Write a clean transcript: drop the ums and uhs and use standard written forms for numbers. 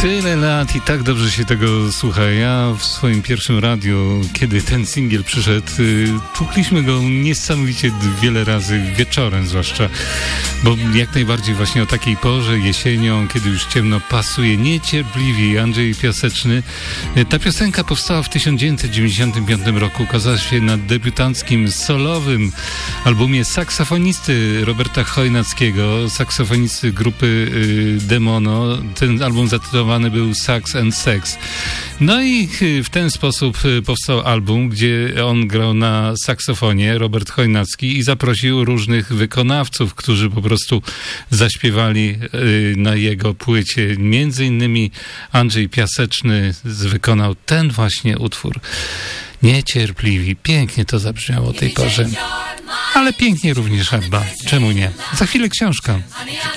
Tyle lat i tak dobrze się tego słucha. Ja w swoim pierwszym radiu, kiedy ten singiel przyszedł, tłukliśmy go niesamowicie wiele razy, wieczorem zwłaszcza, bo jak najbardziej właśnie o takiej porze, jesienią, kiedy już ciemno, pasuje niecierpliwie. Andrzej Piaseczny. Ta piosenka powstała w 1995 roku, ukazała się na debiutanckim solowym albumie saksofonisty Roberta Chojnackiego, saksofonisty grupy Demono. Ten album zatytułowany był Sax and Sex. No i w ten sposób powstał album, gdzie on grał na saksofonie, Robert Chojnacki, i zaprosił różnych wykonawców, którzy po prostu zaśpiewali na jego płycie. Między innymi Andrzej Piaseczny wykonał ten właśnie utwór. Niecierpliwi. Pięknie to zabrzmiało o tej porze. Ale pięknie również Abba. Czemu nie? Za chwilę książka.